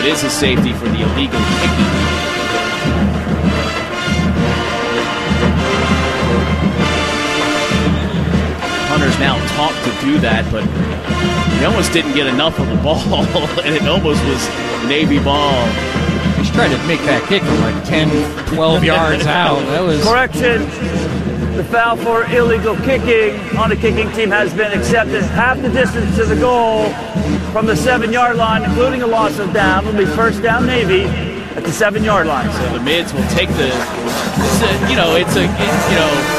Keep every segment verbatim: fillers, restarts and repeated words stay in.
it is a safety for the illegal kicking. Hunter's now taught to do that, but he almost didn't get enough of the ball, and it almost was Navy ball. He's trying to make that kick from like ten, twelve yards out. That was correction. The foul for illegal kicking on the kicking team has been accepted. Half the distance to the goal from the seven-yard line, including a loss of down, will be first down Navy at the seven-yard line. So the Mids will take the, it's a, you know, it's a, it, you know,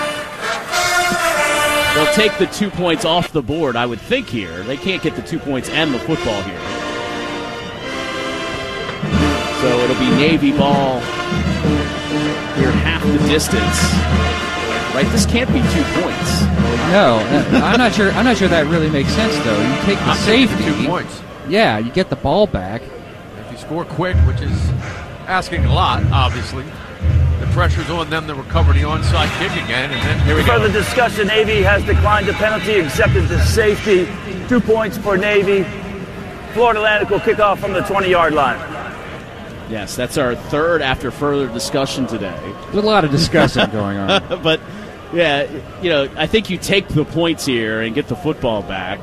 they'll take the two points off the board, I would think here. They can't get the two points and the football here. So it'll be Navy ball here, half the distance. Right, this can't be two points. No, I'm not sure. I'm not sure that really makes sense, though. You take the I'm safety. Two points. Yeah, you get the ball back. If you score quick, which is asking a lot, obviously, the pressure's on them to recover the onside kick again, and then here we go. Further discussion, Navy has declined the penalty, accepted the safety. Two points for Navy. Florida Atlantic will kick off from the twenty-yard line. Yes, that's our third after further discussion today. There's a lot of discussion going on. But, yeah, you know, I think you take the points here and get the football back.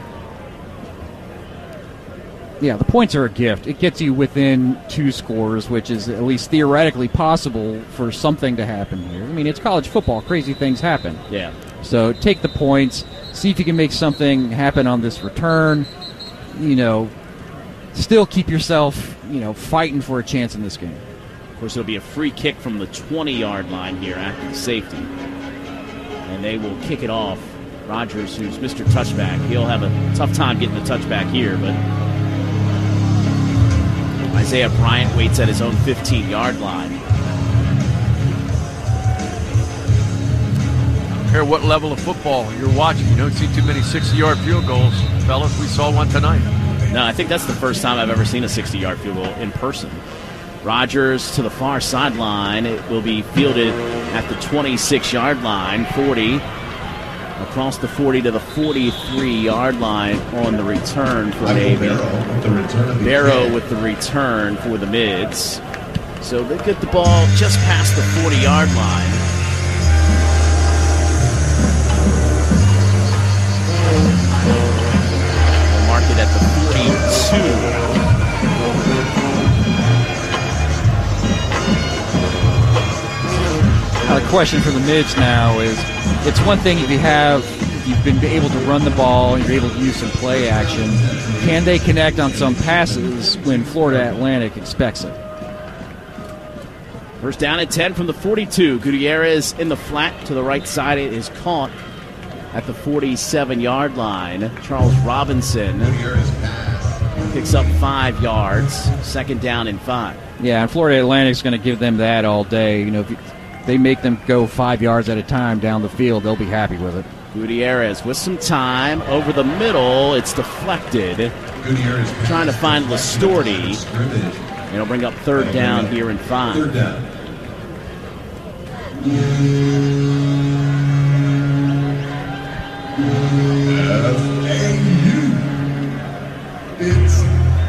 Yeah, the points are a gift. It gets you within two scores, which is at least theoretically possible for something to happen here. I mean, it's college football. Crazy things happen. Yeah. So take the points. See if you can make something happen on this return. You know, still keep yourself, you know, fighting for a chance in this game. Of course, it'll be a free kick from the twenty-yard line here after the safety. And they will kick it off. Rogers, who's Mister Touchback, he'll have a tough time getting the touchback here, but Isaiah Bryant waits at his own fifteen-yard line. I don't care what level of football you're watching. You don't see too many sixty-yard field goals. Fellas, we saw one tonight. No, I think that's the first time I've ever seen a sixty-yard field goal in person. Rogers to the far sideline. It will be fielded at the twenty-six-yard line, forty. Across the forty to the forty-three-yard line on the return for Navy. Barrow with the return for the Mids. So they get the ball just past the forty-yard line. They'll mark it at the forty-two. Now the question for the Mids now is, it's one thing if you have, if you've been able to run the ball and you're able to use some play action. Can they connect on some passes when Florida Atlantic expects it? First down at ten from the forty-two. Gutierrez in the flat to the right side. It is caught at the forty-seven-yard line. Charles Robinson picks up five yards. Second down and five. Yeah, and Florida Atlantic's going to give them that all day. You know, if you, they make them go five yards at a time down the field, they'll be happy with it. Gutierrez with some time over the middle. It's deflected. Trying to find Listorti. It'll bring up third down here in five. Third down. It's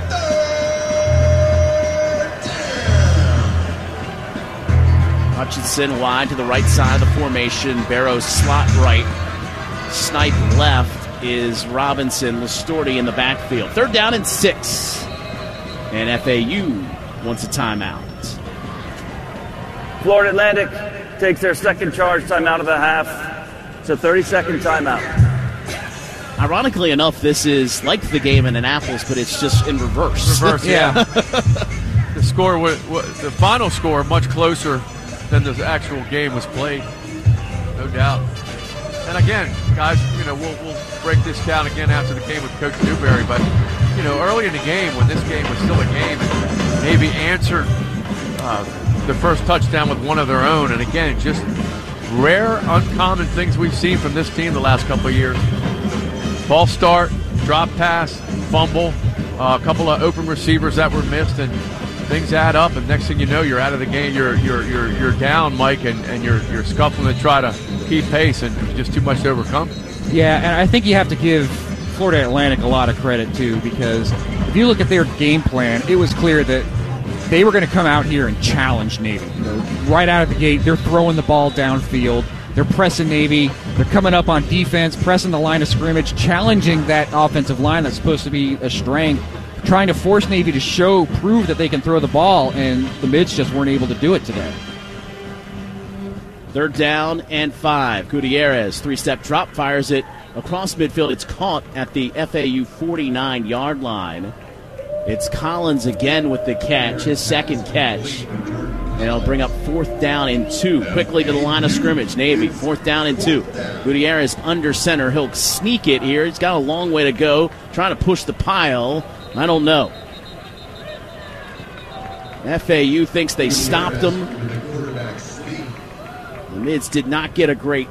Hutchinson wide to the right side of the formation. Barrow slot right. Snipe left is Robinson. Listorti in the backfield. Third down and six. And F A U wants a timeout. Florida Atlantic takes their second charge timeout of the half. It's a thirty-second timeout. Ironically enough, this is like the game in Annapolis, but it's just in reverse. Reverse, yeah. The score, was, the final score, much closer than the actual game was played, no doubt. And again, guys, you know, we'll, we'll break this down again after the game with Coach Newberry. But you know, early in the game, when this game was still a game, and Navy answered uh, the first touchdown with one of their own. And again, just rare, uncommon things we've seen from this team the last couple of years. False start, drop pass, fumble, uh, a couple of open receivers that were missed, and things add up. And next thing you know, you're out of the game. You're you're you're you're down, Mike, and, and you're you're scuffling to try to keep pace, and just too much to overcome. Yeah, and I think you have to give Florida Atlantic a lot of credit, too, because if you look at their game plan, it was clear that they were going to come out here and challenge Navy. You know, right out of the gate, they're throwing the ball downfield. They're pressing Navy. They're coming up on defense, pressing the line of scrimmage, challenging that offensive line that's supposed to be a strength, trying to force Navy to show, prove that they can throw the ball, and the Mids just weren't able to do it today. Third down and five. Gutierrez, three-step drop, fires it across midfield. It's caught at the F A U forty-nine-yard line. It's Collins again with the catch, his second catch. And it'll bring up fourth down and two. Quickly to the line of scrimmage. Navy, fourth down and two. Gutierrez under center. He'll sneak it here. He's got a long way to go. Trying to push the pile. I don't know. F A U thinks they stopped him. The Mids did not get a great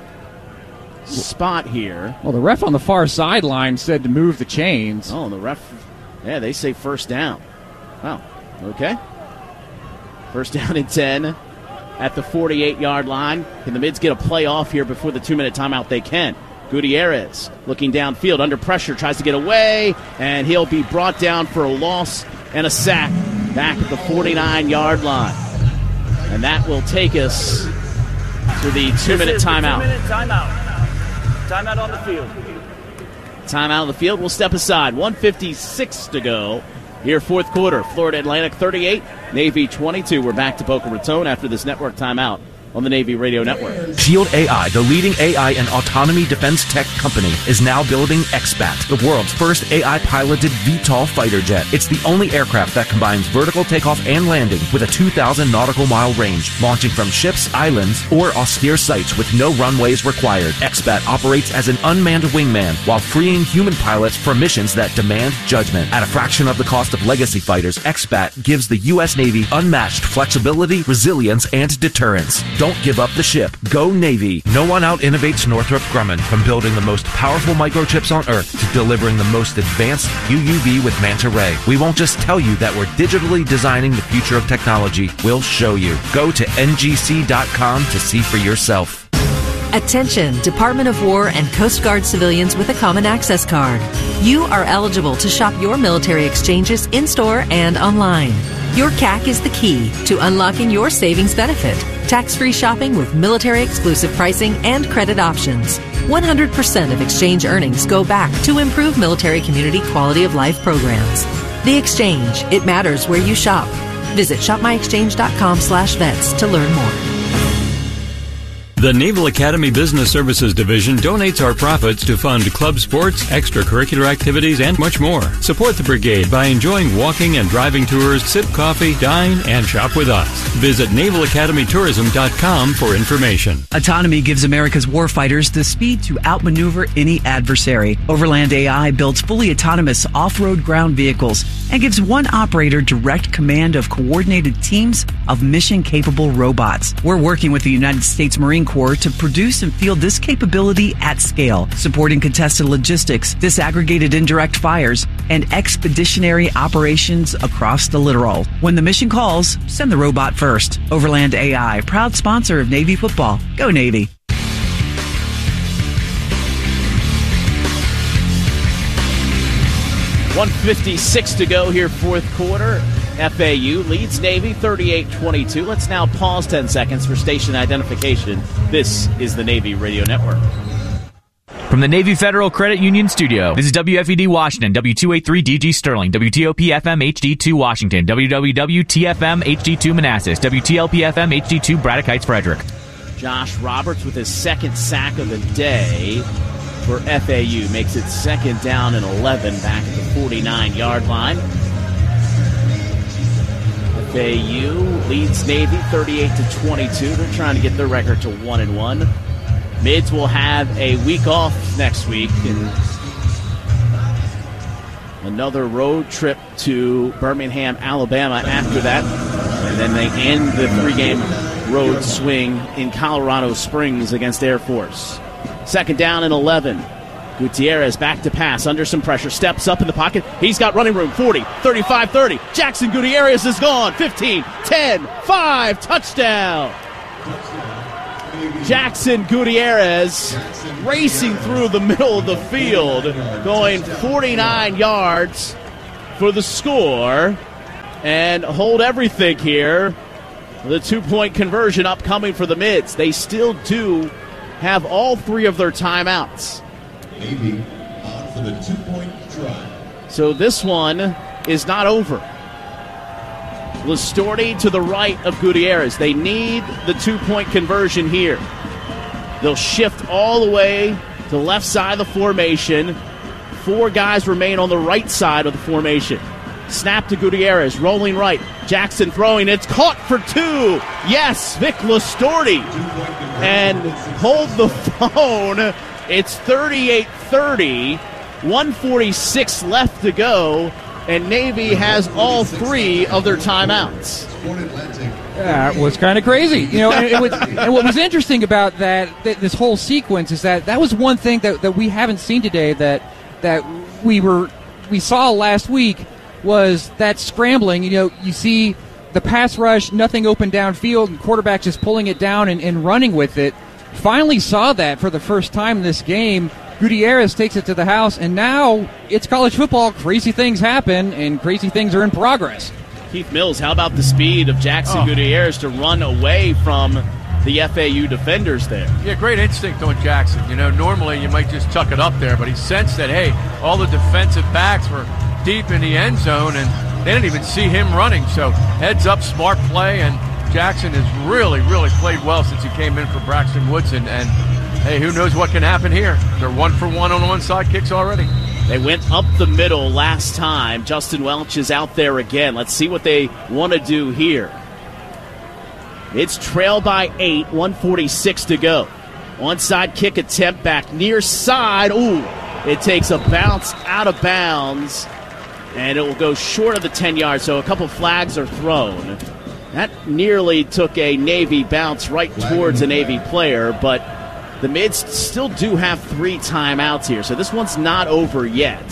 spot here. Well, the ref on the far sideline said to move the chains. Oh, the ref, yeah, they say first down. Wow, okay. First down and ten at the forty-eight-yard line. Can the Mids get a play off here before the two-minute timeout? They can. Gutierrez looking downfield, under pressure, tries to get away, and he'll be brought down for a loss and a sack back at the forty-nine-yard line. And that will take us to the two-minute timeout. Two-minute timeout. Timeout on the field. Timeout on the field. We'll step aside. one fifty-six to go here, fourth quarter. Florida Atlantic thirty-eight, Navy twenty-two. We're back to Boca Raton after this network timeout on the Navy Radio Network. Shield A I, the leading A I and autonomy defense tech company, is now building X BAT, the world's first A I-piloted V TOL fighter jet. It's the only aircraft that combines vertical takeoff and landing with a two thousand nautical mile range, launching from ships, islands, or austere sites with no runways required. X BAT operates as an unmanned wingman while freeing human pilots for missions that demand judgment. At a fraction of the cost of legacy fighters, X BAT gives the U S Navy unmatched flexibility, resilience, and deterrence. Don't give up the ship. Go Navy. No one out-innovates Northrop Grumman, from building the most powerful microchips on Earth to delivering the most advanced U U V with Manta Ray. We won't just tell you that we're digitally designing the future of technology. We'll show you. Go to N G C dot com to see for yourself. Attention, Department of War and Coast Guard civilians with a Common Access Card. You are eligible to shop your military exchanges in-store and online. Your C A C is the key to unlocking your savings benefit. Tax-free shopping with military-exclusive pricing and credit options. one hundred percent of exchange earnings go back to improve military community quality of life programs. The Exchange. It matters where you shop. Visit shop my exchange dot com slash vets to learn more. The Naval Academy Business Services Division donates our profits to fund club sports, extracurricular activities, and much more. Support the brigade by enjoying walking and driving tours, sip coffee, dine, and shop with us. Visit naval academy tourism dot com for information. Autonomy gives America's warfighters the speed to outmaneuver any adversary. Overland A I builds fully autonomous off-road ground vehicles and gives one operator direct command of coordinated teams of mission-capable robots. We're working with the United States Marine Corps to produce and field this capability at scale, supporting contested logistics, disaggregated indirect fires, and expeditionary operations across the littoral. When the mission calls, send the robot first. Overland A I, proud sponsor of Navy football. Go Navy. one fifty-six to go here, fourth quarter. F A U leads Navy thirty-eight twenty-two. Let's now pause ten seconds for station identification. This is the Navy Radio Network. From the Navy Federal Credit Union Studio, this is W F E D Washington, W two eighty-three D G Sterling, W T O P F M H D two Washington, W W W T F M H D two Manassas, W T L P F M H D two Braddock Heights Frederick. Josh Roberts with his second sack of the day for F A U. Makes it second down and eleven back at the forty-nine-yard line. F A U leads Navy thirty-eight to twenty-two. They're trying to get their record to one and one. Mids will have a week off next week and another road trip to Birmingham, Alabama after that. And then they end the three-game road swing in Colorado Springs against Air Force. Second down and eleven. Gutierrez back to pass, under some pressure, steps up in the pocket. He's got running room, forty, thirty-five, thirty. Jackson Gutierrez is gone, fifteen, ten, five, touchdown. Jackson Gutierrez racing through the middle of the field, going forty-nine yards for the score, and hold everything here. The two-point conversion upcoming for the Mids. They still do have all three of their timeouts. Navy on for the two-point try. So this one is not over. Lastorti to the right of Gutierrez. They need the two-point conversion here. They'll shift all the way to the left side of the formation. Four guys remain on the right side of the formation. Snap to Gutierrez, rolling right. Jackson throwing. It's caught for two. Yes, Vic Lastorti. And hold the phone. It's thirty-eight thirty. one forty-six left to go. And Navy has all three of their timeouts. That was kind of crazy. You know, and, it was, and what was interesting about that, that, this whole sequence is that that was one thing that, that we haven't seen today that that we were we saw last week was that scrambling. You know, you see the pass rush, nothing open downfield, and quarterback just pulling it down and, and running with it. Finally saw that for the first time in this game. Gutierrez takes it to the house, and now it's college football. Crazy things happen, and crazy things are in progress. Keith Mills, how about the speed of Jackson oh. Gutierrez to run away from the F A U defenders there? Yeah, great instinct on Jackson. You know, normally you might just tuck it up there, but he sensed that, hey, all the defensive backs were deep in the end zone, and they didn't even see him running. So heads up, smart play, and Jackson has really, really played well since he came in for Braxton Woodson, and hey, who knows what can happen here? They're one for one on onside kicks already. They went up the middle last time. Justin Welch is out there again. Let's see what they want to do here. It's trail by eight, one forty-six to go. Onside kick attempt back near side. Ooh, it takes a bounce out of bounds, and it will go short of the ten yards, so a couple flags are thrown. That nearly took a Navy bounce right towards a Navy player, but the Mids still do have three timeouts here, so this one's not over yet.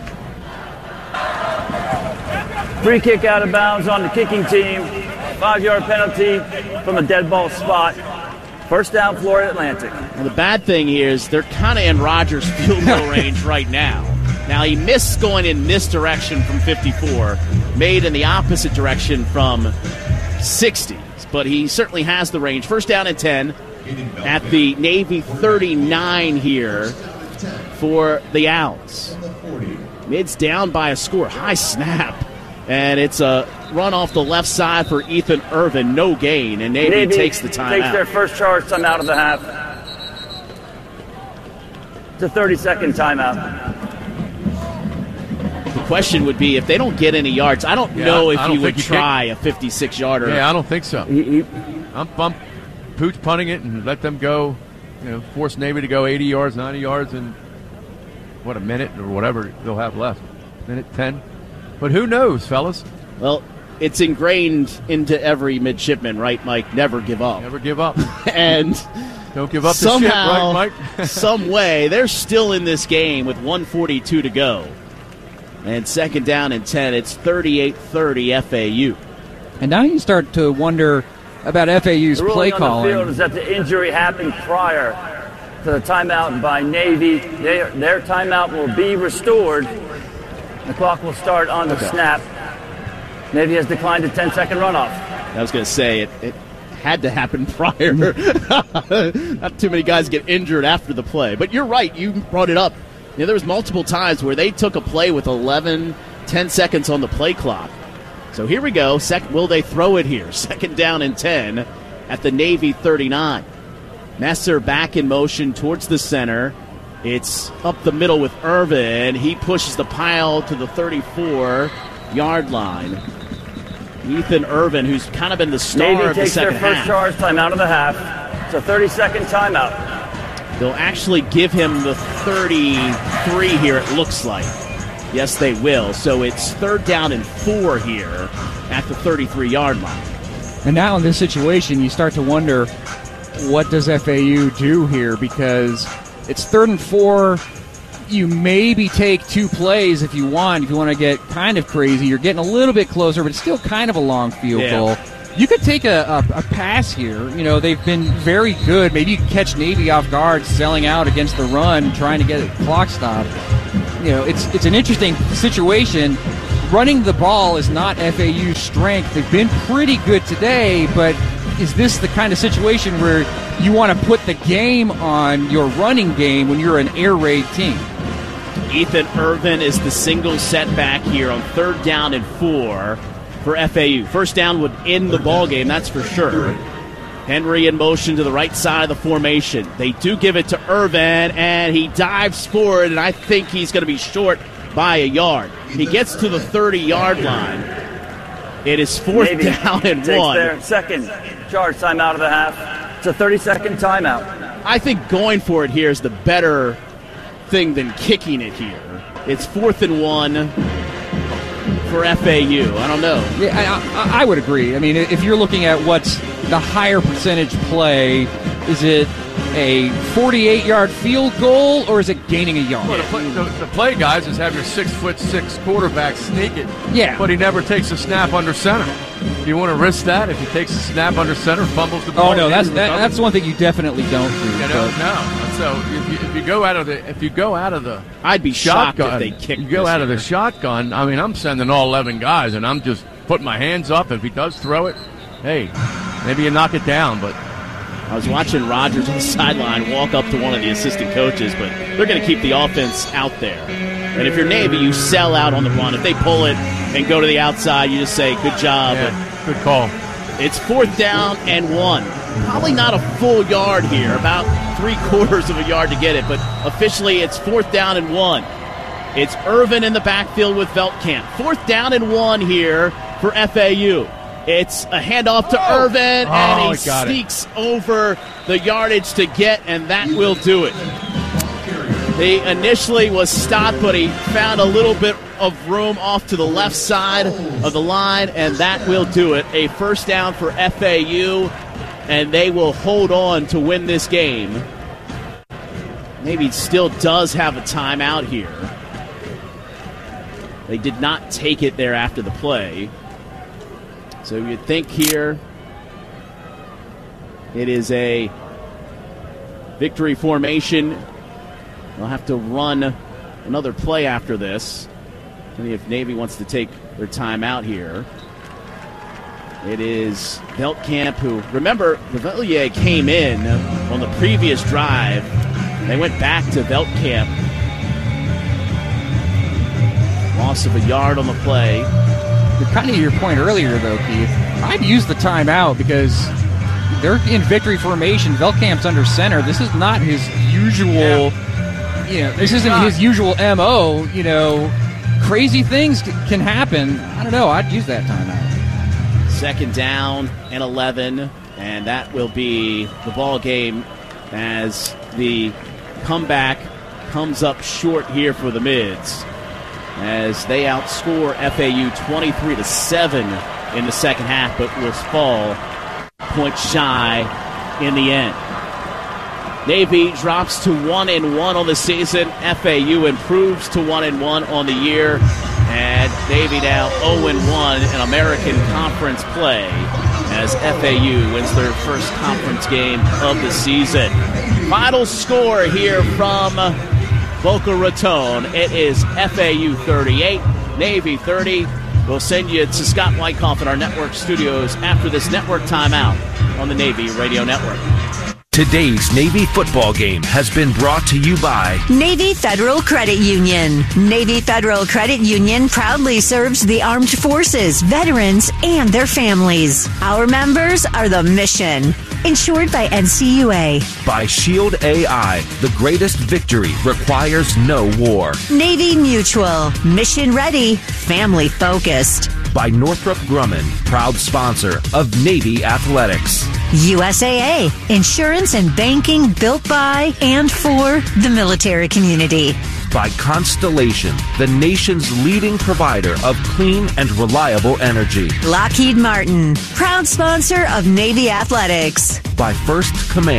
Free kick out of bounds on the kicking team. Five-yard penalty from a dead ball spot. First down, Florida Atlantic. Well, the bad thing here is they're kind of in Rogers' field goal range right now. Now, he missed going in this direction from fifty-four, made in the opposite direction from sixty, but he certainly has the range. First down and ten. At the Navy thirty-nine here for the Owls. Mids down by a score. High snap. And it's a run off the left side for Ethan Irvin. No gain. And Navy, Navy takes the timeout. Takes their first charge timeout of the half. It's a thirty-second timeout. The question would be, if they don't get any yards, I don't yeah, know if don't you would you try kick. a fifty-six-yarder. Yeah, I don't think so. He, he, I'm, I'm pooch punting it and let them go, you know, force Navy to go eighty yards, ninety yards in, what, a minute or whatever they'll have left. Minute ten. But who knows, fellas? Well, it's ingrained into every midshipman, right, Mike? Never give up. Never give up. And don't give up somehow, the ship, right, Mike? some way, they're still in this game with one forty-two to go. And second down and ten, it's thirty-eight thirty F A U. And now you start to wonder about F A U's play on calling. The field is that the injury happened prior to the timeout by Navy. Their, their timeout will be restored. The clock will start on the okay. snap. Navy has declined a ten-second runoff. I was going to say, it, it had to happen prior. Not too many guys get injured after the play. But you're right. You brought it up. You know, there was multiple times where they took a play with eleven, ten seconds on the play clock. So here we go. Sec- will they throw it here? Second down and ten at the Navy thirty-nine. Messer back in motion towards the center. It's up the middle with Irvin. He pushes the pile to the thirty-four-yard line. Ethan Irvin, who's kind of been the star Navy of the second half. Navy takes their first charge timeout of the half. It's a thirty-second timeout. They'll actually give him the thirty-three here, it looks like. Yes, they will. So it's third down and four here at the thirty-three-yard line. And now in this situation, you start to wonder, what does F A U do here? Because it's third and four. You maybe take two plays if you want. If you want to get kind of crazy, you're getting a little bit closer, but it's still kind of a long field yeah. goal. you could take a, a, a pass here. You know, they've been very good. Maybe you can catch Navy off guard, selling out against the run, trying to get a clock stop. You know, it's it's an interesting situation. Running the ball is not F A U's strength. They've been pretty good today, but is this the kind of situation where you want to put the game on your running game when you're an air raid team? Ethan Irvin is the single setback here on third down and four for F A U. First down would end the ball game, that's for sure. Henry in motion to the right side of the formation. They do give it to Irvin, and he dives forward, and I think he's going to be short by a yard. He gets to the thirty-yard line. It is fourth Navy down and takes one. Their second charge timeout of the half. It's a thirty-second timeout. I think going for it here is the better thing than kicking it here. It's fourth and one for F A U. I don't know. Yeah, I, I, I would agree. I mean, if you're looking at what's the higher percentage play, is it a forty-eight-yard field goal or is it gaining a yard? Well, the, play, the, the play, guys, is have your six foot six quarterback sneak it. Yeah. But he never takes a snap under center. Do you want to risk that if he takes a snap under center, fumbles the ball? Oh no, that's that, that's one thing you definitely don't do. You know, no. So if you, if you go out of the if you go out of the I'd be shocked shotgun, if they kicked. You go out of here. the shotgun. I mean, I'm sending all eleven guys, and I'm just putting my hands up. If he does throw it, hey, maybe you knock it down. But I was watching Rogers on the sideline walk up to one of the assistant coaches, but they're going to keep the offense out there. And if you're Navy, you sell out on the run. If they pull it and go to the outside, you just say, good job. Yeah, good call. It's fourth down and one. Probably not a full yard here, about three quarters of a yard to get it, but officially it's fourth down and one. It's Irvin in the backfield with Veltkamp. Fourth down and one here for F A U. It's a handoff to oh. Irvin, oh, and he got sneaks it. over the yardage to get, and that will do it. He initially was stopped, but he found a little bit of room off to the left side of the line, and that will do it. A first down for F A U, and they will hold on to win this game. Navy still does have a timeout here. They did not take it there after the play. So you'd think here it is a victory formation. They'll have to run another play after this. See if Navy wants to take their timeout here. It is Veltkamp who, remember, Revellier came in on the previous drive. They went back to Veltkamp. Loss of a yard on the play. Kind of your point earlier, though, Keith. I'd use the timeout because they're in victory formation. Veltkamp's under center. This is not his usual, yeah. you know, this isn't not. his usual M O. You know, crazy things c- can happen. I don't know. I'd use that timeout. Second down and eleven, and that will be the ball game as the comeback comes up short here for the Mids, as they outscore F A U twenty-three to seven in the second half, but will fall points shy in the end. Navy drops to one and one on the season. F A U improves to one and one on the year, and Navy now zero and one in American Conference play as F A U wins their first conference game of the season. Final score here from Boca Raton. It is F A U thirty-eight, Navy thirty. We'll send you to Scott Wyckoff in our network studios after this network timeout on the Navy Radio Network. Today's Navy football game has been brought to you by Navy Federal Credit Union. Navy Federal Credit Union proudly serves the armed forces, veterans, and their families. Our members are the mission. Insured by N C U A. By Shield A I. The greatest victory requires no war. Navy Mutual. Mission ready. Family focused. By Northrop Grumman. Proud sponsor of Navy Athletics. U S A A. Insurance and banking built by and for the military community. By Constellation, the nation's leading provider of clean and reliable energy. Lockheed Martin, proud sponsor of Navy Athletics. By First Command,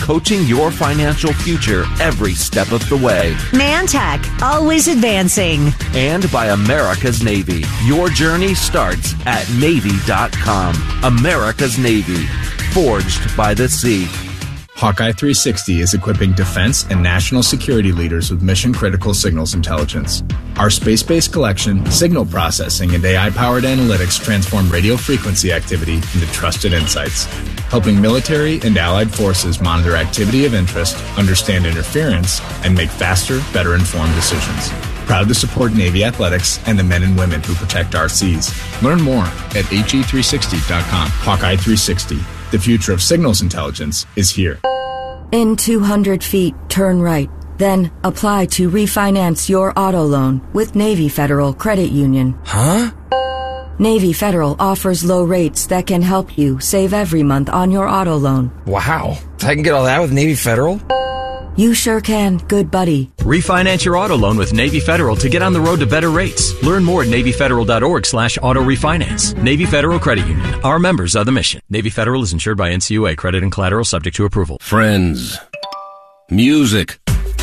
coaching your financial future every step of the way. Mantech, always advancing. And by America's Navy. Your journey starts at Navy dot com. America's Navy, forged by the sea. Hawkeye three sixty is equipping defense and national security leaders with mission-critical signals intelligence. Our space-based collection, signal processing, and A I-powered analytics transform radio frequency activity into trusted insights, helping military and allied forces monitor activity of interest, understand interference, and make faster, better-informed decisions. Proud to support Navy athletics and the men and women who protect our seas. Learn more at H E three sixty dot com. Hawkeye three sixty. The future of signals intelligence is here. In two hundred feet, turn right. Then apply to refinance your auto loan with Navy Federal Credit Union. Huh? Navy Federal offers low rates that can help you save every month on your auto loan. Wow. I can get all that with Navy Federal? You sure can, good buddy. Refinance your auto loan with Navy Federal to get on the road to better rates. Learn more at Navy Federal dot org slash auto refinance. Navy Federal Credit Union. Our members are the mission. Navy Federal is insured by N C U A. Credit and collateral subject to approval. Friends. Music.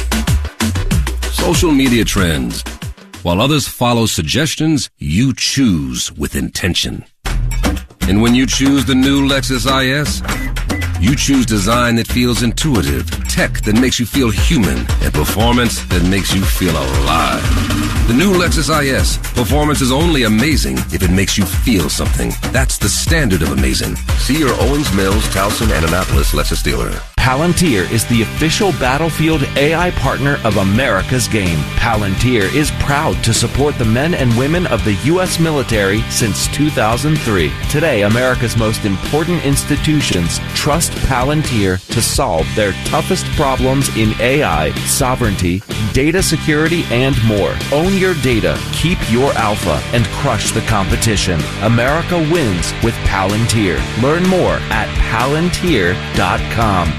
Social media trends. While others follow suggestions, you choose with intention. And when you choose the new Lexus I S, you choose design that feels intuitive, tech that makes you feel human, and performance that makes you feel alive. The new Lexus I S. Performance is only amazing if it makes you feel something. That's the standard of amazing. See your Owens Mills, Towson, and Annapolis Lexus dealer. Palantir is the official Battlefield A I partner of America's Game. Palantir is proud to support the men and women of the U S military since two thousand three. Today, America's most important institutions trust Palantir to solve their toughest problems in A I, sovereignty, data security, and more. Own your data, keep your alpha, and crush the competition. America wins with Palantir. Learn more at palantir dot com.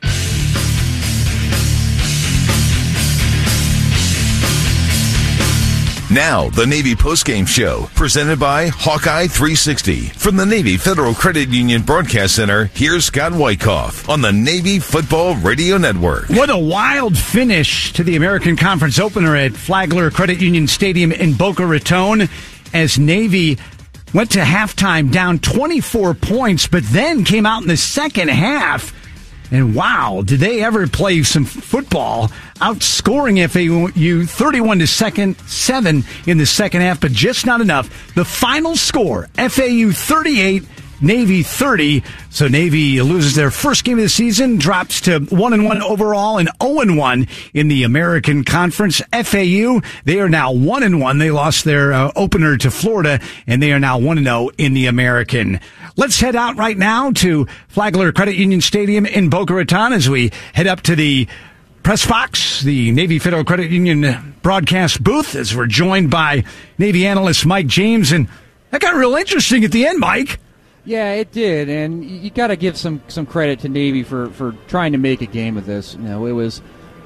Now, the Navy Postgame Show, presented by Hawkeye three sixty. From the Navy Federal Credit Union Broadcast Center, here's Scott Wyckoff on the Navy Football Radio Network. What a wild finish to the American Conference opener at Flagler Credit Union Stadium in Boca Raton as Navy went to halftime down twenty-four points, but then came out in the second half. And wow, did they ever play some football, outscoring F A U thirty-one to seven in the second half, but just not enough. The final score, F A U thirty-eight, Navy thirty. So Navy loses their first game of the season, drops to one and one overall and oh and one in the American Conference. F A U, they are now one and one. They lost their uh, opener to Florida, and they are now one and oh in the American. Let's head out right now to Flagler Credit Union Stadium in Boca Raton as we head up to the press box, the Navy Federal Credit Union broadcast booth, as we're joined by Navy analyst Mike James. And that got real interesting at the end, Mike. Yeah, it did, and you got to give some, some credit to Navy for, for trying to make a game of this. You know, it was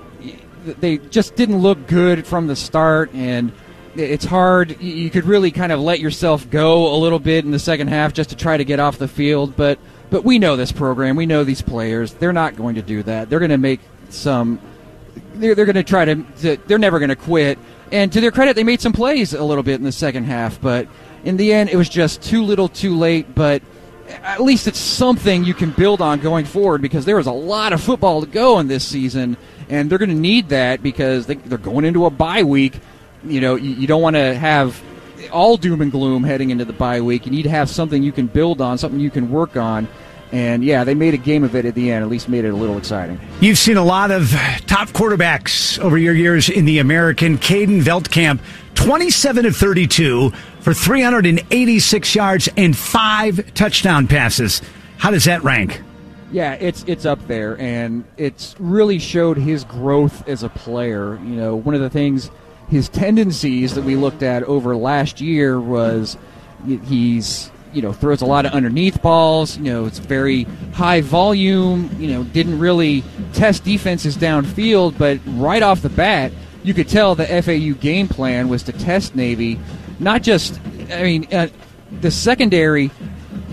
they just didn't look good from the start, and it's hard. You could really kind of let yourself go a little bit in the second half just to try to get off the field, but but we know this program, we know these players. They're not going to do that. They're going to make some. They're they're going to try to. They're never going to quit. And to their credit, they made some plays a little bit in the second half, but in the end, it was just too little, too late. But at least it's something you can build on going forward, because there was a lot of football to go in this season, and they're going to need that because they, they're going into a bye week. You know, you, you don't want to have all doom and gloom heading into the bye week. You need to have something you can build on, something you can work on. And, yeah, they made a game of it at the end, at least made it a little exciting. You've seen a lot of top quarterbacks over your years in the American. Caden Veldkamp, twenty-seven of thirty-two for three hundred eighty-six yards and five touchdown passes. How does that rank? Yeah, it's it's up there, and it's really showed his growth as a player. You know, one of the things, his tendencies that we looked at over last year was he's, you know, throws a lot of underneath balls. You know, it's very high volume. You know, didn't really test defenses downfield, but right off the bat, you could tell the F A U game plan was to test Navy. Not just, I mean, uh, the secondary,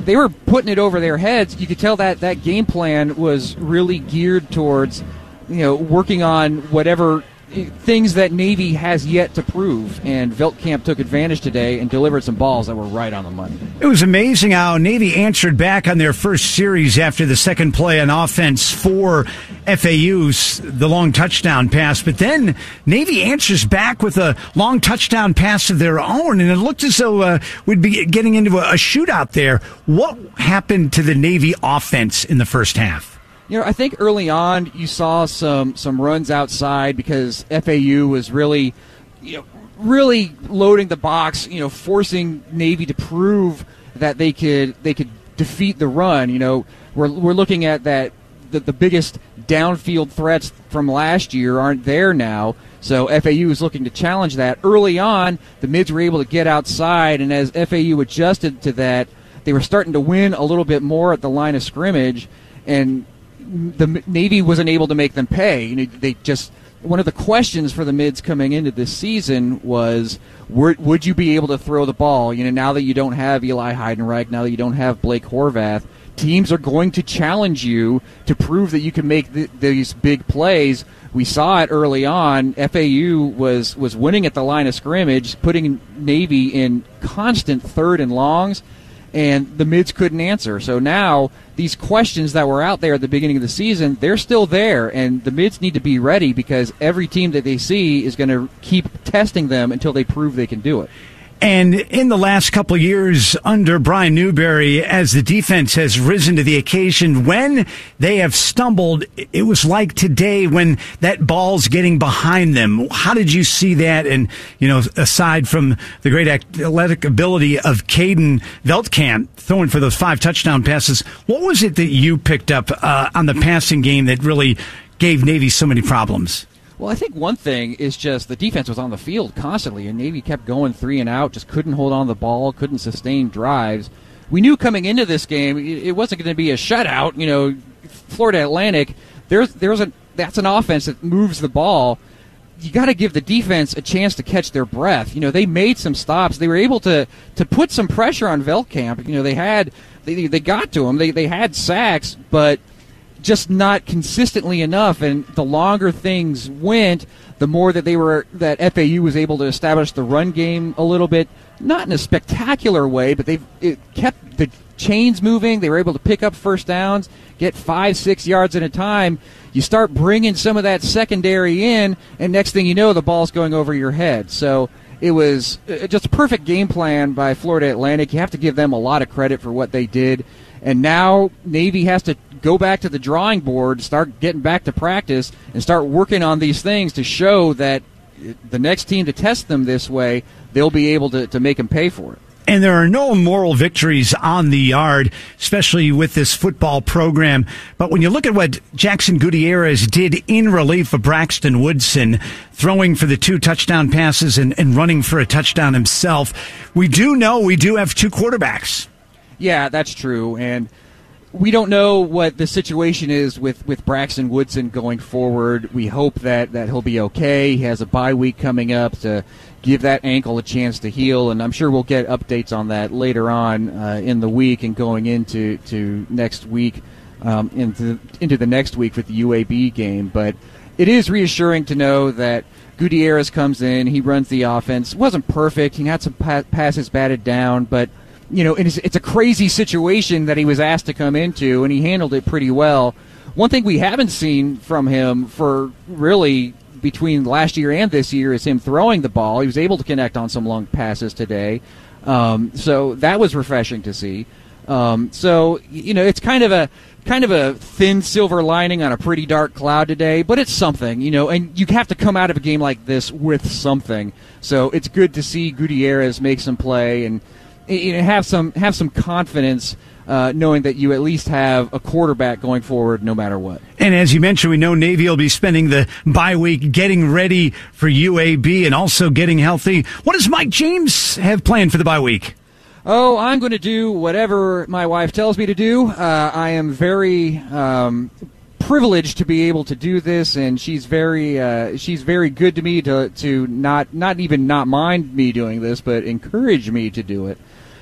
they were putting it over their heads. You could tell that that game plan was really geared towards, you know, working on whatever things that Navy has yet to prove, and Veldkamp took advantage today and delivered some balls that were right on the money. It was amazing how Navy answered back on their first series after the second play on offense for F A U's the long touchdown pass, but then Navy answers back with a long touchdown pass of their own, and it looked as though uh, we'd be getting into a, a shootout there. What happened to the Navy offense in the first half? You know, I think early on you saw some, some runs outside because F A U was really, you know, really loading the box, you know, forcing Navy to prove that they could they could defeat the run. You know, we're we're looking at that the, the biggest downfield threats from last year aren't there now. So F A U is looking to challenge that. Early on, the Mids were able to get outside, and as F A U adjusted to that, they were starting to win a little bit more at the line of scrimmage, and the Navy wasn't able to make them pay. You know, they just one of the questions for the Mids coming into this season was, would you be able to throw the ball? You know, now that you don't have Eli Heidenreich, now that you don't have Blake Horvath, teams are going to challenge you to prove that you can make th- these big plays. We saw it early on. F A U was was winning at the line of scrimmage, putting Navy in constant third and longs, and the Mids couldn't answer. So now these questions that were out there at the beginning of the season, they're still there, and the Mids need to be ready because every team that they see is going to keep testing them until they prove they can do it. And in the last couple of years under Brian Newberry, as the defense has risen to the occasion, when they have stumbled, it was like today when that ball's getting behind them. How did you see that? And, you know, aside from the great athletic ability of Caden Veldkamp throwing for those five touchdown passes, what was it that you picked up uh, on the passing game that really gave Navy so many problems? Well, I think one thing is just the defense was on the field constantly, and Navy kept going three and out, just couldn't hold on to the ball, couldn't sustain drives. We knew coming into this game it wasn't going to be a shutout. You know, Florida Atlantic, there's there's a that's an offense that moves the ball. You got to give the defense a chance to catch their breath. You know, they made some stops. They were able to to put some pressure on Veldkamp. You know, they had they they got to him. They they had sacks, but just not consistently enough, and the longer things went, the more that they were that F A U was able to establish the run game a little bit, not in a spectacular way, but they've it kept the chains moving. They were able to pick up first downs, get five, six yards at a time. You start bringing some of that secondary in, and next thing you know, the ball's going over your head. So it was just a perfect game plan by Florida Atlantic. You have to give them a lot of credit for what they did. And now Navy has to go back to the drawing board, start getting back to practice, and start working on these things to show that the next team to test them this way, they'll be able to, to make them pay for it. And there are no moral victories on the yard, especially with this football program. But when you look at what Jackson Gutierrez did in relief of Braxton Woodson, throwing for the two touchdown passes and, and running for a touchdown himself, we do know we do have two quarterbacks. Yeah, that's true. And we don't know what the situation is with, with Braxton Woodson going forward. We hope that, that he'll be okay. He has a bye week coming up to give that ankle a chance to heal, and I'm sure we'll get updates on that later on uh, in the week and going into to next week, um, into, into the next week with the U A B game. But it is reassuring to know that Gutierrez comes in, he runs the offense. Wasn't perfect. He had some pa- passes batted down, but you know, it's, it's a crazy situation that he was asked to come into, and he handled it pretty well. One thing we haven't seen from him for really between last year and this year is him throwing the ball. He was able to connect on some long passes today, um, so that was refreshing to see. Um, so you know, it's kind of a kind of a thin silver lining on a pretty dark cloud today, but it's something, you know. And you have to come out of a game like this with something. So it's good to see Gutierrez make some play and you know, have some have some confidence, uh, knowing that you at least have a quarterback going forward no matter what. And as you mentioned, we know Navy will be spending the bye week getting ready for U A B and also getting healthy. What does Mike James have planned for the bye week? Oh, I'm going to do whatever my wife tells me to do. Uh, I am very um, privileged to be able to do this, and she's very uh, she's very good to me to to not not even not mind me doing this, but encourage me to do it.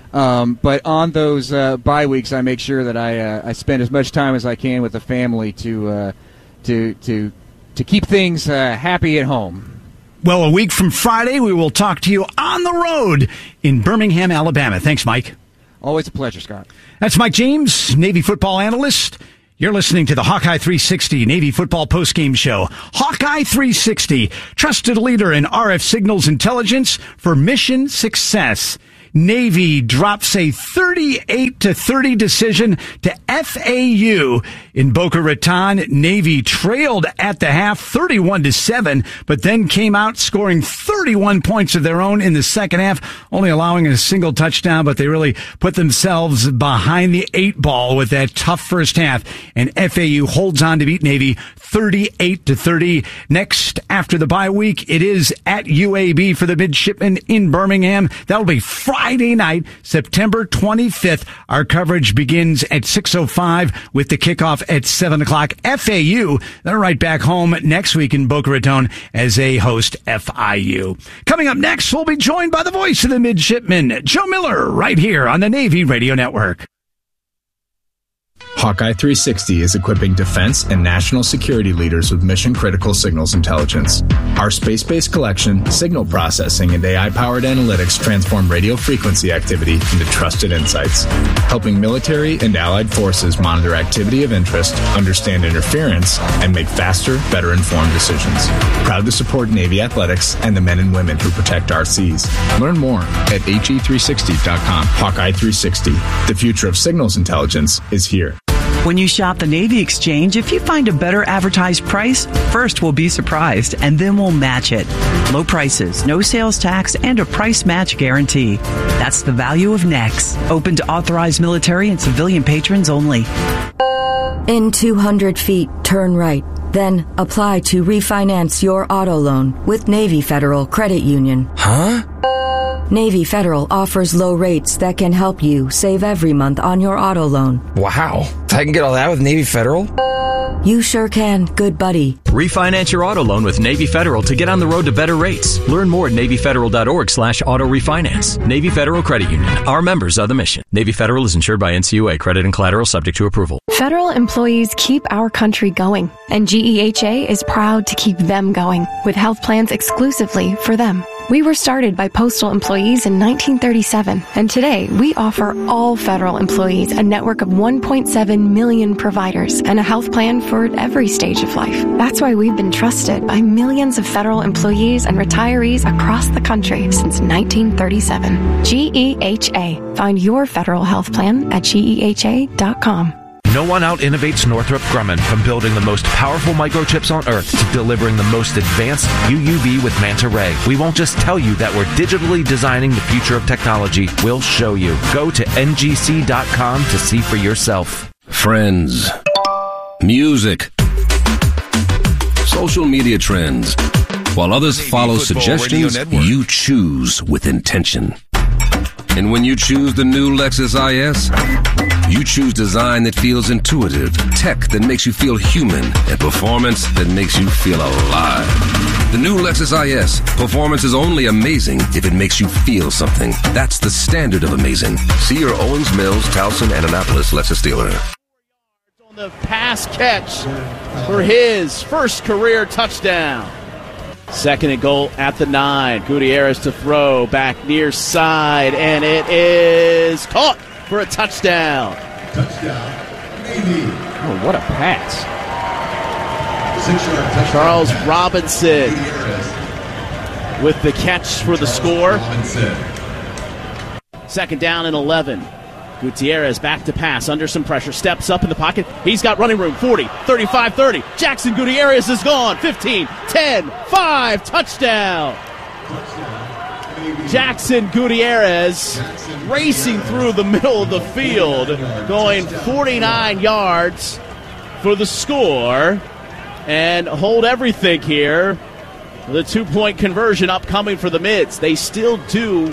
Um, but on those uh, bye weeks, I make sure that I uh, I spend as much time as I can with the family to uh, to to to keep things uh, happy at home. Well, a week from Friday, we will talk to you on the road in Birmingham, Alabama. Thanks, Mike. Always a pleasure, Scott. That's Mike James, Navy football analyst. You're listening to the Hawkeye three sixty Navy football postgame show. Hawkeye three sixty, trusted leader in R F signals intelligence for mission success. Navy drops a thirty-eight to thirty decision to F A U in Boca Raton. Navy trailed at the half thirty-one to seven, but then came out scoring thirty-one points of their own in the second half, only allowing a single touchdown, but they really put themselves behind the eight ball with that tough first half, and F A U holds on to beat Navy thirty-eight to thirty. Next, after the bye week, it is at U A B for the midshipmen in Birmingham. That'll be Friday night, September twenty-fifth. Our coverage begins at six oh five with the kickoff at seven o'clock. F A U, they're right back home next week in Boca Raton as they host F I U. Coming up next, we'll be joined by the voice of the midshipmen, Joe Miller, right here on the Navy Radio Network. Hawkeye three sixty is equipping defense and national security leaders with mission-critical signals intelligence. Our space-based collection, signal processing, and A I-powered analytics transform radio frequency activity into trusted insights, helping military and allied forces monitor activity of interest, understand interference, and make faster, better-informed decisions. Proud to support Navy athletics and the men and women who protect our seas. Learn more at H E three sixty dot com. Hawkeye three sixty. The future of signals intelligence is here. When you shop the Navy Exchange, if you find a better advertised price, first we'll be surprised, and then we'll match it. Low prices, no sales tax, and a price match guarantee. That's the value of N E X. Open to authorized military and civilian patrons only. In two hundred feet, turn right. Then apply to refinance your auto loan with Navy Federal Credit Union. Huh? Navy Federal offers low rates that can help you save every month on your auto loan. Wow. I can get all that with Navy Federal? You sure can, good buddy. Refinance your auto loan with Navy Federal to get on the road to better rates. Learn more at NavyFederal.org slash auto refinance. Navy Federal Credit Union. Our members are the mission. Navy Federal is insured by N C U A. Credit and collateral subject to approval. Federal employees keep our country going, and G E H A is proud to keep them going with health plans exclusively for them. We were started by postal employees in nineteen thirty-seven, and today we offer all federal employees a network of one point seven million providers and a health plan for every stage of life. That's why we've been trusted by millions of federal employees and retirees across the country since nineteen thirty-seven. G E H A. Find your federal health plan at G E H A dot com. No one out-innovates Northrop Grumman from building the most powerful microchips on Earth to delivering the most advanced U U V with Manta Ray. We won't just tell you that we're digitally designing the future of technology. We'll show you. Go to N G C dot com to see for yourself. Friends, music, social media trends. While others follow suggestions, you choose with intention. And when you choose the new Lexus I S, you choose design that feels intuitive, tech that makes you feel human, and performance that makes you feel alive. The new Lexus I S. Performance is only amazing if it makes you feel something. That's the standard of amazing. See your Owens Mills, Towson, and Annapolis Lexus dealer. On the pass catch for his first career touchdown. Second and goal at the nine. Gutierrez to throw back near side, and it is caught for a touchdown. Touchdown, Navy. Oh, what a pass. Charles Robinson with the catch for the score. Second down and eleven. Gutierrez back to pass under some pressure. Steps up in the pocket. He's got running room. forty, thirty-five, thirty. Jackson Gutierrez is gone. fifteen, ten, five. Touchdown. Jackson Gutierrez racing through the middle of the field, going forty-nine yards for the score, and hold everything here. The two-point conversion upcoming for the Mids. They still do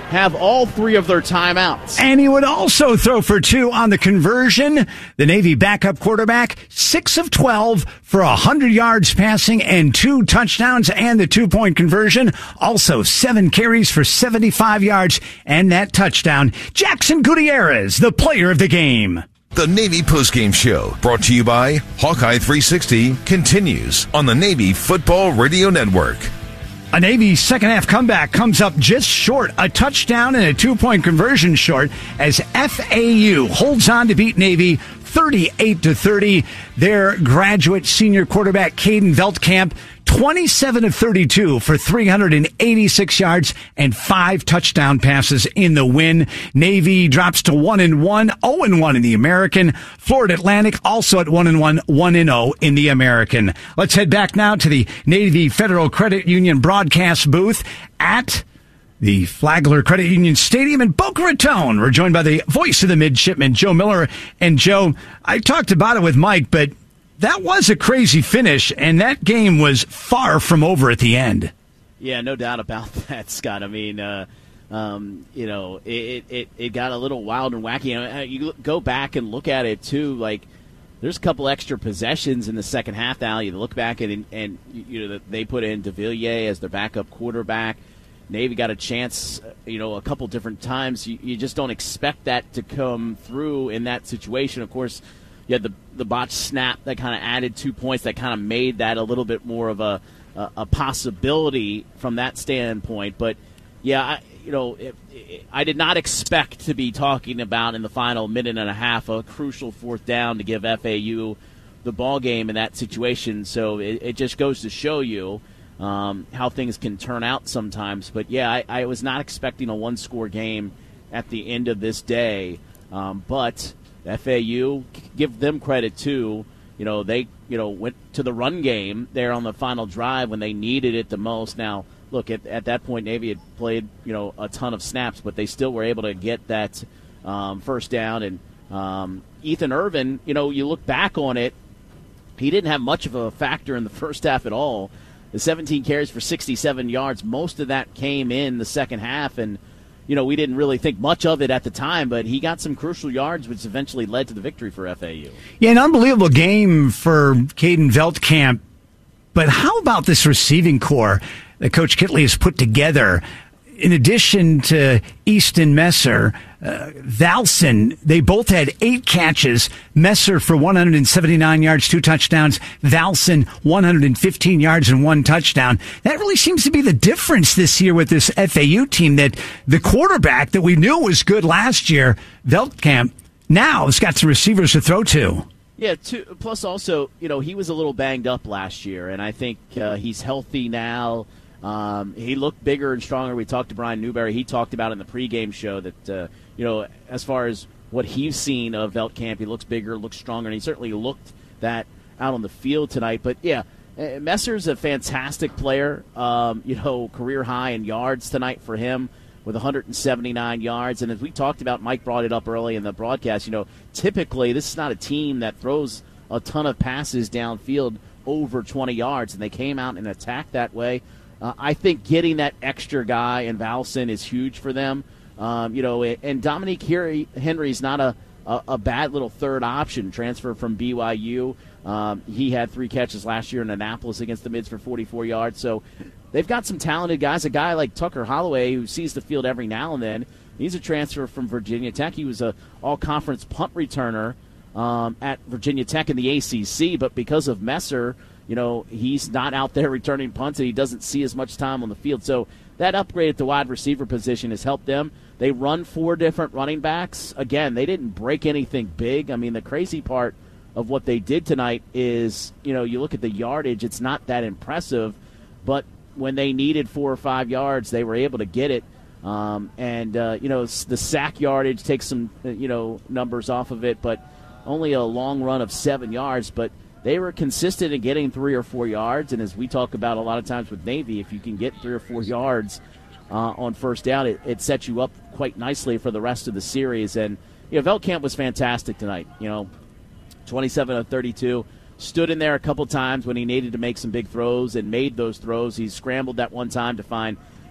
have all three of their timeouts. And he would also throw for two on the conversion. The Navy backup quarterback, six of twelve for one hundred yards passing and two touchdowns and the two-point conversion. Also, seven carries for seventy-five yards and that touchdown. Jackson Gutierrez, the player of the game. The Navy Postgame Show, brought to you by Hawkeye three sixty, continues on the Navy Football Radio Network. A Navy second-half comeback comes up just short, a touchdown and a two-point conversion short, as F A U holds on to beat Navy thirty-eight to thirty. Their graduate senior quarterback, Caden Veldkamp, twenty-seven of thirty-two for three hundred eighty-six yards and five touchdown passes in the win. Navy drops to one and one, zero and one in the American. Florida Atlantic also at one and one, one and zero in the American. Let's head back now to the Navy Federal Credit Union broadcast booth at the Flagler Credit Union Stadium in Boca Raton. We're joined by the voice of the midshipman, Joe Miller. And Joe, I talked about it with Mike, but that was a crazy finish, and that game was far from over at the end. Yeah, no doubt about that, Scott. I mean, uh, um, you know, it, it, it got a little wild and wacky. You know, you go back and look at it, too, like, there's a couple extra possessions in the second half now. You look back at it, and, you know, they put in DeVilliers as their backup quarterback. Navy got a chance, you know, a couple different times. You, you just don't expect that to come through in that situation. Of course, you had the the botched snap that kind of added two points that kind of made that a little bit more of a a, a possibility from that standpoint. But, yeah, I, you know, it, it, I did not expect to be talking about in the final minute and a half a crucial fourth down to give F A U the ball game in that situation. So it, it just goes to show you Um, how things can turn out sometimes. But, yeah, I, I was not expecting a one-score game at the end of this day. Um, but F A U, give them credit, too. You know, they you know went to the run game there on the final drive when they needed it the most. Now, look, at, at that point, Navy had played, you know, a ton of snaps, but they still were able to get that um, first down. And um, Ethan Irvin, you know, you look back on it, he didn't have much of a factor in the first half at all. The seventeen carries for sixty-seven yards, most of that came in the second half, and, you know, we didn't really think much of it at the time, but he got some crucial yards, which eventually led to the victory for F A U. Yeah, an unbelievable game for Caden Veldkamp, but how about this receiving core that Coach Kitley has put together? In addition to Easton Messer, uh, Valson, they both had eight catches. Messer for one hundred seventy-nine yards, two touchdowns. Valson, one hundred fifteen yards and one touchdown. That really seems to be the difference this year with this F A U team, that the quarterback that we knew was good last year, Veldkamp, now has got some receivers to throw to. Yeah, two, plus also, you know, he was a little banged up last year, and I think uh, he's healthy now. Um, he looked bigger and stronger. We talked to Brian Newberry. He talked about in the pregame show that, uh, you know, as far as what he's seen of Veldkamp, he looks bigger, looks stronger, and he certainly looked that out on the field tonight. But, yeah, Messer's a fantastic player. Um, you know, career high in yards tonight for him with one hundred seventy-nine yards. And as we talked about, Mike brought it up early in the broadcast, you know, typically this is not a team that throws a ton of passes downfield over twenty yards, and they came out and attacked that way. Uh, I think getting that extra guy in Valson is huge for them. Um, you know, and Dominique Henry is not a, a, a bad little third option. Transfer from B Y U. Um, he had three catches last year in Annapolis against the Mids for forty-four yards. So they've got some talented guys. A guy like Tucker Holloway, who sees the field every now and then. He's a transfer from Virginia Tech. He was a all-conference punt returner um, at Virginia Tech in the A C C, but because of Messer, you know, he's not out there returning punts, and he doesn't see as much time on the field. So that upgrade at the wide receiver position has helped them. They run four different running backs. Again, they didn't break anything big. I mean, the crazy part of what they did tonight is, you know, you look at the yardage, it's not that impressive, but when they needed four or five yards, they were able to get it. Um, and, uh, you know, the sack yardage takes some, you know, numbers off of it, but only a long run of seven yards. But they were consistent in getting three or four yards, and as we talk about a lot of times with Navy, if you can get three or four yards uh, on first down, it, it sets you up quite nicely for the rest of the series. And, you know, Veldkamp was fantastic tonight. You know, twenty-seven of thirty-two, stood in there a couple times when he needed to make some big throws and made those throws. He scrambled that one time to find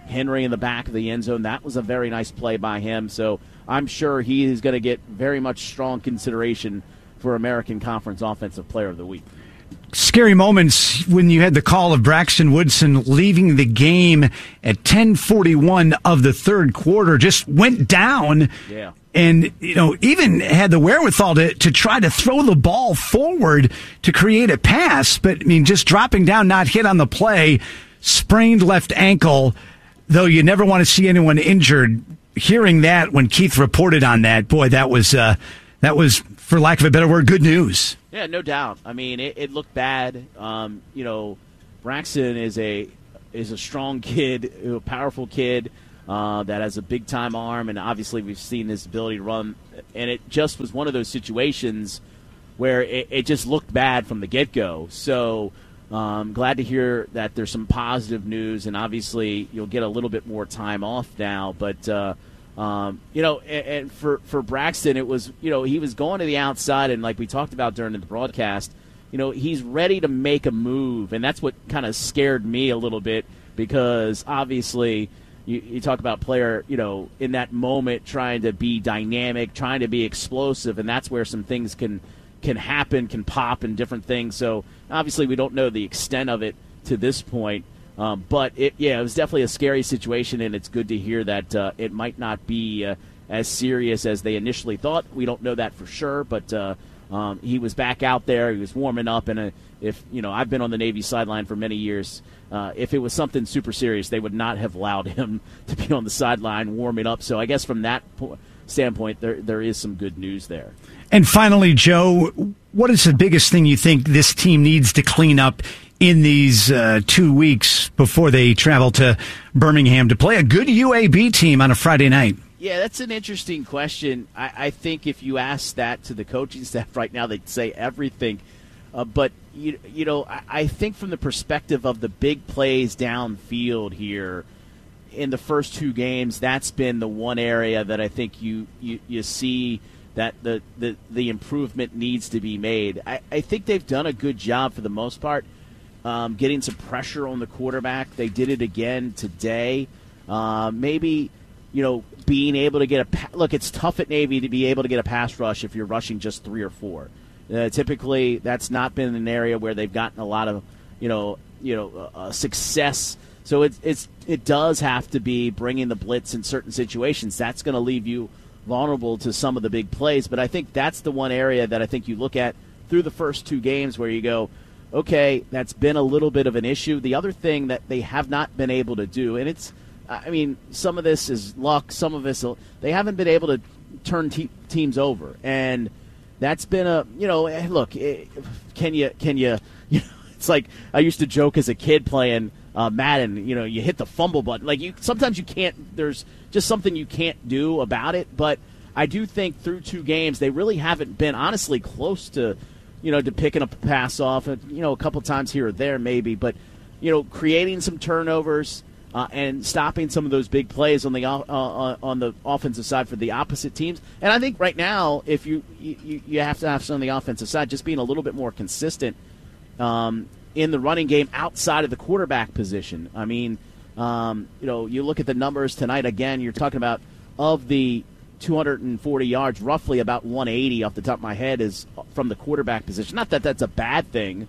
Henry in the back of the end zone. That was a very nice play by him. So I'm sure he is going to get very much strong consideration for American Conference Offensive Player of the Week. Scary moments when you had the call of Braxton Woodson leaving the game at ten forty-one of the third quarter. Just went down. Yeah. And, you know, even had the wherewithal to, to try to throw the ball forward to create a pass. But, I mean, just dropping down, not hit on the play, sprained left ankle, though you never want to see anyone injured. Hearing that when Keith reported on that, boy, that was, uh, that was, for lack of a better word, good news. Yeah, no doubt. I mean, it, it looked bad. Um, you know, Braxton is a is a strong kid, a powerful kid uh, that has a big-time arm, and obviously we've seen his ability to run. And it just was one of those situations where it, it just looked bad from the get-go. So um, glad to hear that there's some positive news, and obviously you'll get a little bit more time off now. But, uh, um, you know, and, and for, for Braxton, it was, you know, he was going to the outside, and like we talked about during the broadcast, you know, he's ready to make a move, and that's what kind of scared me a little bit because obviously you, you talk about player, you know, in that moment trying to be dynamic, trying to be explosive, and that's where some things can can happen, can pop, and different things. So obviously we don't know the extent of it to this point, um, but it, yeah, it was definitely a scary situation, and it's good to hear that uh, it might not be uh, as serious as they initially thought. We don't know that for sure, but uh, um, he was back out there. He was warming up, and uh, if you know, I've been on the Navy sideline for many years. Uh, if it was something super serious, they would not have allowed him to be on the sideline warming up. So I guess from that po- standpoint, there there is some good news there. And finally, Joe, what is the biggest thing you think this team needs to clean up in these uh, two weeks before they travel to Birmingham to play a good U A B team on a Friday night? Yeah, that's an interesting question. I, I think if you ask that to the coaching staff right now, they'd say everything. Uh, but, you, you know, I, I think from the perspective of the big plays downfield here in the first two games, that's been the one area that I think you, you, you see that the, the, the improvement needs to be made. I, I think they've done a good job for the most part um, getting some pressure on the quarterback. They did it again today. Uh, maybe, you know, being able to get a pa- – look, it's tough at Navy to be able to get a pass rush if you're rushing just three or four. Uh, typically, that's not been an area where they've gotten a lot of, you know, you know, uh, success. So it, it's it does have to be bringing the blitz in certain situations. That's going to leave you vulnerable to some of the big plays. But I think that's the one area that I think you look at through the first two games where you go, okay, that's been a little bit of an issue. The other thing that they have not been able to do, and it's, I mean, some of this is luck, some of this, they haven't been able to turn te- teams over. And that's been a, you know, look, can you, can you, you know, it's like I used to joke as a kid playing uh, Madden, you know, you hit the fumble button. Like, you sometimes you can't, there's just something you can't do about it. But I do think through two games, they really haven't been, honestly, close to, you know, to picking a pass off, you know, a couple times here or there maybe. But, you know, creating some turnovers, Uh, and stopping some of those big plays on the uh, uh, on the offensive side for the opposite teams. And I think right now, if you you, you have to have some on the offensive side, just being a little bit more consistent um, in the running game outside of the quarterback position. I mean, um, you know, you look at the numbers tonight. Again, you're talking about of the two hundred forty yards, roughly about one eighty off the top of my head is from the quarterback position. Not that that's a bad thing,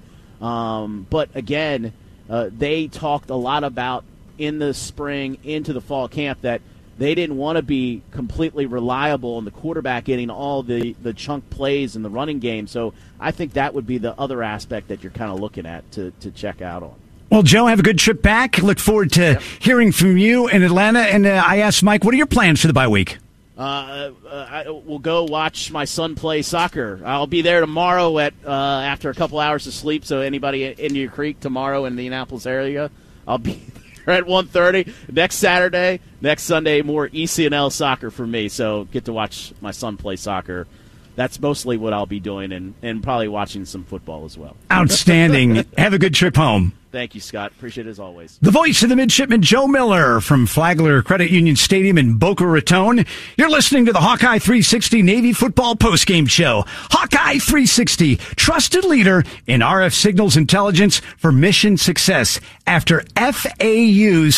um, but again, uh, they talked a lot about in the spring into the fall camp that they didn't want to be completely reliable on the quarterback getting all the, the chunk plays in the running game. So I think that would be the other aspect that you're kind of looking at to, to check out on. Well, Joe, have a good trip back. Look forward to yep. hearing from you in Atlanta. And uh, I asked Mike, what are your plans for the bye week? Uh, uh, I will go watch my son play soccer. I'll be there tomorrow at uh, after a couple hours of sleep. So anybody in Indian Creek tomorrow in the Indianapolis area, I'll be at one thirty. Next Saturday, next Sunday, more E C N L soccer for me. So get to watch my son play soccer. That's mostly what I'll be doing, and, and probably watching some football as well. Outstanding. Have a good trip home. Thank you, Scott. Appreciate it as always. The voice of the midshipman, Joe Miller from Flagler Credit Union Stadium in Boca Raton. You're listening to the Hawkeye three sixty Navy Football Postgame Show. Hawkeye three sixty, trusted leader in R F signals intelligence for mission success after F A U's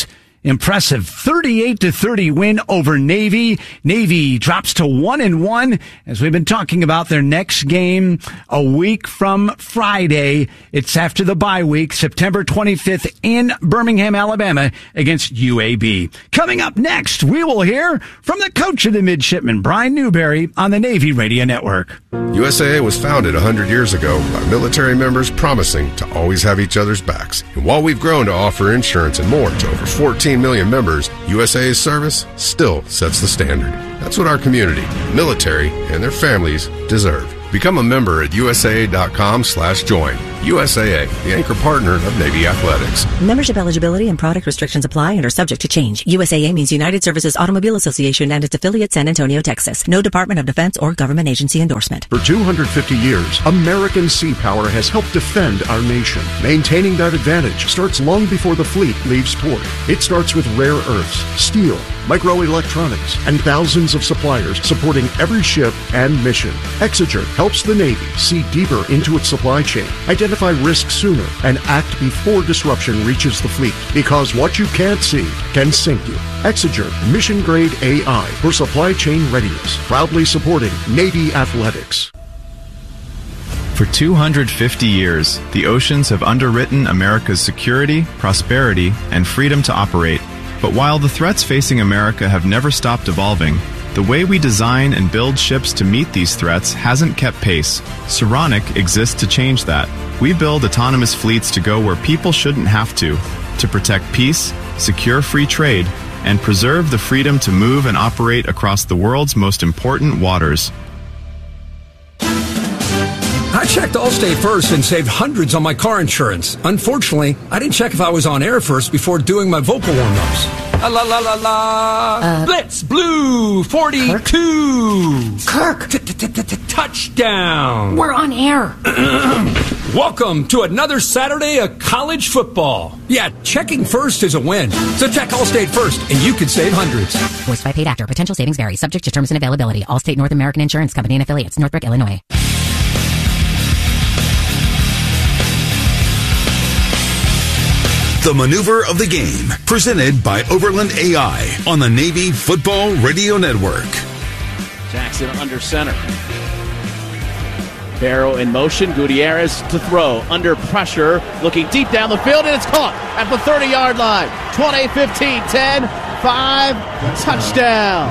Impressive thirty-eight to thirty win over Navy. Navy drops to one and one as we've been talking about their next game a week from Friday. It's after the bye week, September twenty-fifth in Birmingham, Alabama against U A B. Coming up next, we will hear from the coach of the midshipmen, Brian Newberry, on the Navy Radio Network. U S A A was founded one hundred years ago by military members promising to always have each other's backs. And while we've grown to offer insurance and more to over fourteen million members, U S A A's service still sets the standard. That's what our community, military, and their families deserve. Become a member at U S A A dot com slash join. U S A A, the anchor partner of Navy Athletics. Membership eligibility and product restrictions apply and are subject to change. U S A A means United Services Automobile Association and its affiliate San Antonio, Texas. No Department of Defense or government agency endorsement. For two hundred fifty years, American Sea Power has helped defend our nation. Maintaining that advantage starts long before the fleet leaves port. It starts with rare earths, steel, microelectronics, and thousands of suppliers supporting every ship and mission. Exeger helps the Navy see deeper into its supply chain, identify risk sooner, and act before disruption reaches the fleet. Because what you can't see can sink you. Exeger Mission Grade A I for supply chain readiness, proudly supporting Navy Athletics. For two hundred fifty years, the oceans have underwritten America's security, prosperity, and freedom to operate. But while the threats facing America have never stopped evolving, the way we design and build ships to meet these threats hasn't kept pace. Saronic exists to change that. We build autonomous fleets to go where people shouldn't have to, to protect peace, secure free trade, and preserve the freedom to move and operate across the world's most important waters. I checked Allstate first and saved hundreds on my car insurance. Unfortunately, I didn't check if I was on air first before doing my vocal warm-ups. La la la la la. Uh, Blitz Blue forty-two. Kirk. Touchdown. We're on air. Welcome to another Saturday of college football. Yeah, checking first is a win. So check Allstate first, and you can save hundreds. Voiced by paid actor. Potential savings vary. Subject to terms and availability. Allstate North American Insurance Company and affiliates. Northbrook, Illinois. The Maneuver of the Game, presented by Overland A I on the Navy Football Radio Network. Jackson under center. Barrow in motion. Gutierrez to throw. Under pressure. Looking deep down the field, and it's caught at the thirty-yard line. twenty, fifteen, ten, five. Touchdown.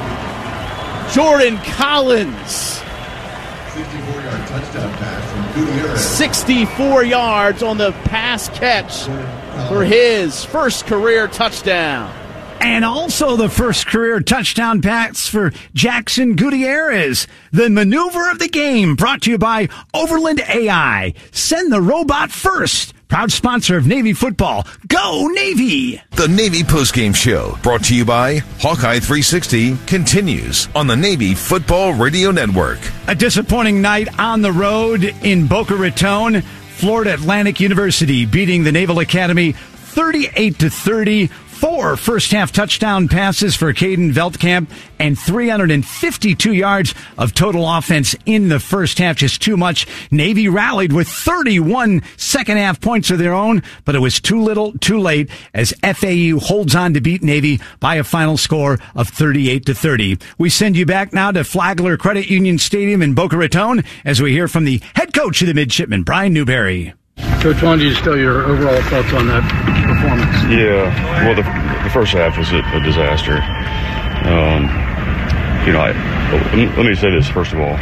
Jordan Collins. sixty-four-yard touchdown pass from Gutierrez. sixty-four yards on the pass catch for his first career touchdown. And also the first career touchdown pass for Jackson Gutierrez. The Maneuver of the Game brought to you by Overland A I. Send the robot first. Proud sponsor of Navy football. Go Navy! The Navy Postgame Show, brought to you by Hawkeye three sixty, continues on the Navy Football Radio Network. A disappointing night on the road in Boca Raton. Florida Atlantic University beating the Naval Academy thirty-eight to thirty. Four first-half touchdown passes for Caden Veldkamp and three hundred fifty-two yards of total offense in the first half. Just too much. Navy rallied with thirty-one second-half points of their own, but it was too little, too late as F A U holds on to beat Navy by a final score of thirty-eight to thirty. We send you back now to Flagler Credit Union Stadium in Boca Raton as we hear from the head coach of the midshipmen, Brian Newberry. Coach, why don't you just tell your overall thoughts on that performance? Yeah, well, the, the first half was a, a disaster. Um, you know, I, let me say this, first of all.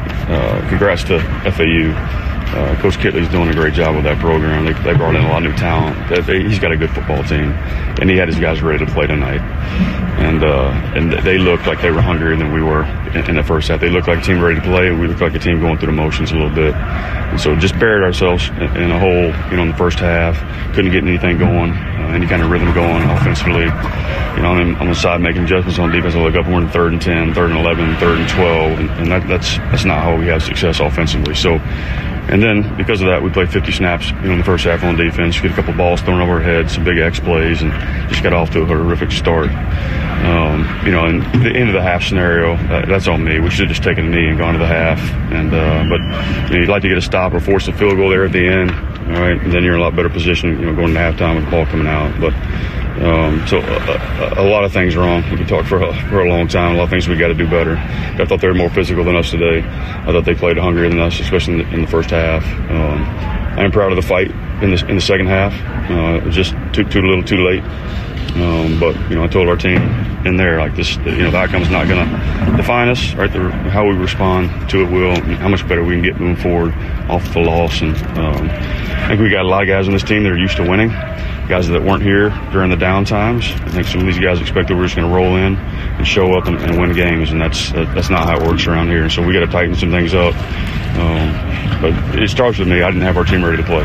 Uh, congrats to F A U. Uh, Coach Kitley's doing a great job with that program. They, they brought in a lot of new talent. They, he's got a good football team, and he had his guys ready to play tonight. And uh, and they looked like they were hungrier than we were in, in the first half. They looked like a team ready to play. We looked like a team going through the motions a little bit. And so just buried ourselves in, in a hole, you know, in the first half. Couldn't get anything going, uh, any kind of rhythm going offensively. You know, I'm on the side making adjustments on defense. I look up, we're in third and ten, third and eleven, third and twelve, and, and that, that's that's not how we have success offensively. So. And then, because of that, we played fifty snaps, you know, in the first half on defense. Get a couple balls thrown over our heads, some big X plays, and just got off to a horrific start. Um, you know, and the end of the half scenario, uh, that's on me. We should have just taken a knee and gone to the half. And uh, but you know, you'd like to get a stop or force a field goal there at the end, all right? And then you're in a lot better position, you know, going to halftime with the ball coming out. But Um, so a, a, a lot of things wrong. We could talk for a, for a long time. A lot of things we got to do better. I thought they were more physical than us today. I thought they played hungrier than us, especially in the, in the first half. Um, I am proud of the fight in the in the second half. Uh, it was just too too little, too late. Um, but you know, I told our team in there, like, this, you know, the outcome's not going to define us. Right, the, how we respond to it will. How much better we can get moving forward off the loss. And um, I think we got a lot of guys on this team that are used to winning. Guys that weren't here during the down times. I think some of these guys expect that we're just going to roll in and show up and, and win games, and that's that's not how it works around here. And so we got to tighten some things up. Um, but it starts with me. I didn't have our team ready to play,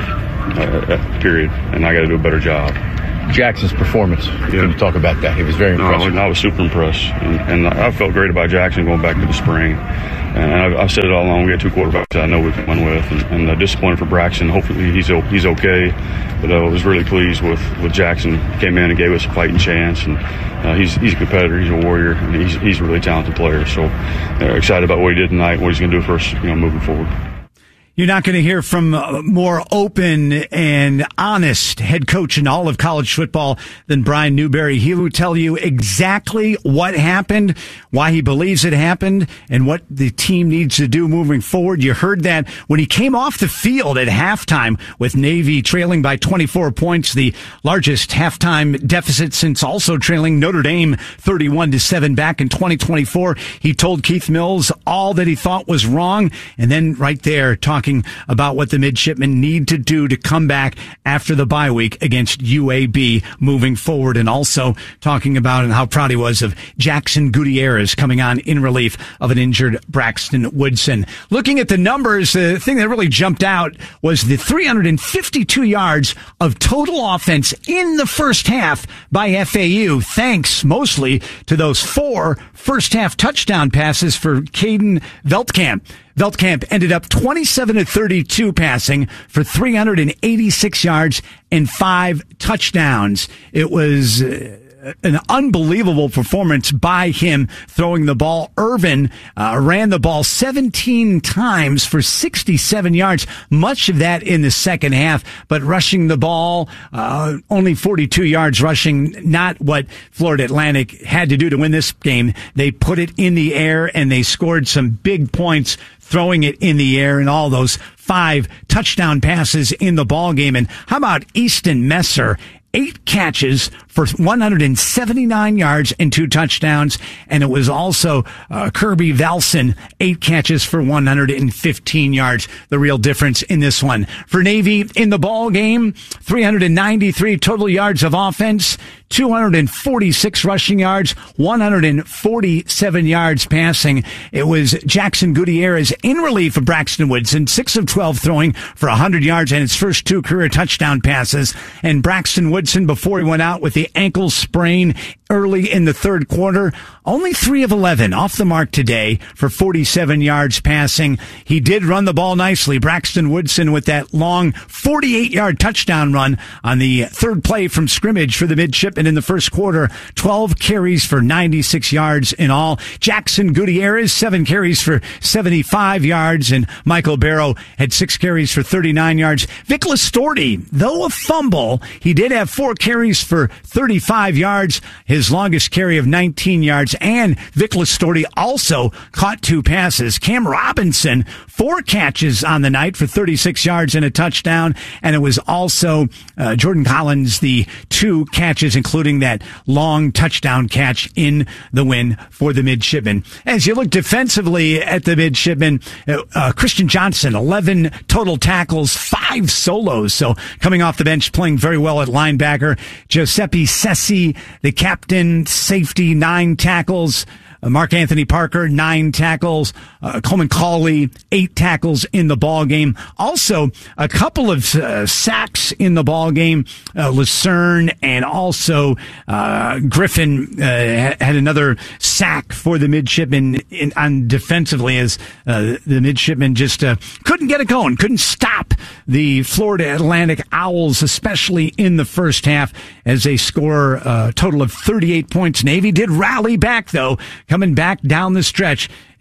uh, period, and I got to do a better job. Jackson's performance. Yeah. Can you talk about that? He was very impressive. No, I was super impressed, and, and I felt great about Jackson going back to the spring. And I've, I've said it all along. We got two quarterbacks that I know we can win with, and, and uh, disappointed for Braxton. Hopefully he's he's okay, but uh, I was really pleased with, with Jackson. Came in and gave us a fighting chance, and uh, he's he's a competitor. He's a warrior, and he's he's a really talented player. So uh, excited about what he did tonight, what he's going to do for us, you know, moving forward. You're not going to hear from a more open and honest head coach in all of college football than Brian Newberry. He will tell you exactly what happened, why he believes it happened, and what the team needs to do moving forward. You heard that when he came off the field at halftime with Navy trailing by twenty-four points, the largest halftime deficit since also trailing Notre Dame thirty-one to seven back in twenty twenty-four. He told Keith Mills all that he thought was wrong, and then right there talking about what the midshipmen need to do to come back after the bye week against U A B moving forward, and also talking about and how proud he was of Jackson Gutierrez coming on in relief of an injured Braxton Woodson. Looking at the numbers, the thing that really jumped out was the three hundred fifty-two yards of total offense in the first half by F A U, thanks mostly to those four first half touchdown passes for Caden Veldkamp. Veldkamp ended up twenty-seven to thirty-two passing for three hundred eighty-six yards and five touchdowns. It was uh, an unbelievable performance by him throwing the ball. Irvin uh, ran the ball seventeen times for sixty-seven yards, much of that in the second half, but rushing the ball, uh, only forty-two yards rushing, not what Florida Atlantic had to do to win this game. They put it in the air and they scored some big points throwing it in the air, and all those five touchdown passes in the ball game. And how about Easton Messer? Eight catches for one hundred seventy-nine yards and two touchdowns. And it was also uh, Kirby Valson, eight catches for one hundred fifteen yards. The real difference in this one. For Navy in the ball game, three hundred ninety-three total yards of offense, two hundred forty-six rushing yards, one hundred forty-seven yards passing. It was Jackson Gutierrez in relief of Braxton Woodson, six of twelve throwing for one hundred yards and his first two career touchdown passes. And Braxton Woodson, before he went out with the ankle sprain early in the third quarter, only three of eleven off the mark today for forty-seven yards passing. He did run the ball nicely. Braxton Woodson with that long forty-eight yard touchdown run on the third play from scrimmage for the midshipmen in the first quarter. twelve carries for ninety-six yards in all. Jackson Gutierrez, seven carries for seventy-five yards, and Michael Barrow had six carries for thirty-nine yards. Vic Listorti, though a fumble, he did have four carries for thirty-five yards, his longest carry of nineteen yards, and Vic Listorti also caught two passes. Cam Robinson, four catches on the night for thirty-six yards and a touchdown, and it was also uh, Jordan Collins, the two catches, including that long touchdown catch in the win for the midshipmen. As you look defensively at the midshipmen, uh, uh, Christian Johnson, eleven total tackles, five solos, so coming off the bench, playing very well at linebacker. Giuseppe Sessi, the captain, safety, nine tackles. Uh, Mark Anthony Parker, nine tackles. Uh, Coleman Cawley, eight tackles in the ball game. Also, a couple of uh, sacks in the ball game. Uh, Lucerne and also uh, Griffin uh, had another sack for the midshipmen in, on defensively, as uh, the midshipmen just uh, couldn't get it going, couldn't stop the Florida Atlantic Owls, especially in the first half, as they score a total of thirty-eight points. Navy did rally back, though, coming back down the stretch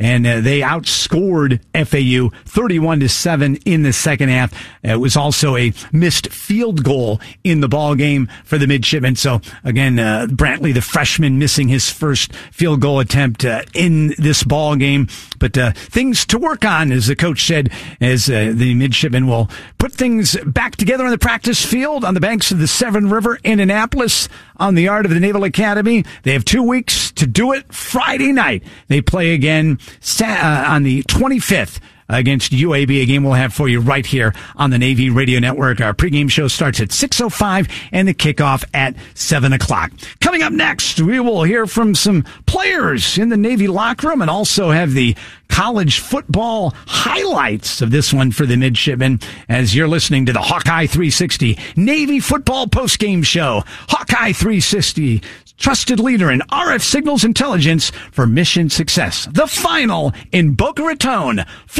and uh, they outscored F A U thirty-one to seven in the second half. It was also a missed field goal in the ball game for the midshipmen. So again, uh, Brantley, the freshman, missing his first field goal attempt uh, in this ball game. But uh, things to work on, as the coach said, as uh, the midshipmen will put things back together on the practice field on the banks of the Severn River in Annapolis on the Art of the Naval Academy. They have two weeks to do it. Friday night, they play again uh, on the twenty-fifth. Against U A B, a game we'll have for you right here on the Navy Radio Network. Our pregame show starts at six oh five and the kickoff at seven o'clock. Coming up next, we will hear from some players in the Navy locker room and also have the college football highlights of this one for the midshipmen as you're listening to the Hawkeye three sixty Navy football postgame show. Hawkeye three sixty, trusted leader in R F signals intelligence for mission success. The final in Boca Raton.